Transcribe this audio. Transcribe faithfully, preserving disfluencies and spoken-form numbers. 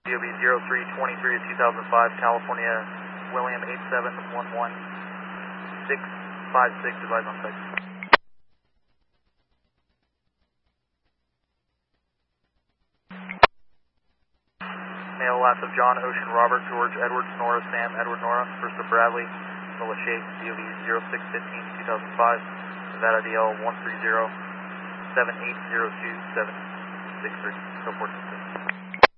D O B zero three twenty-three of two thousand five, California, William eight seven one one six five six, advise on six. Male last of John, Ocean, Robert, George, Edward, Nora, Sam, Edward, Nora, first of Bradley, Villa Shake, D O B zero six fifteen two thousand five, Nevada D L one three zero seven eight zero two seven six three, so forth.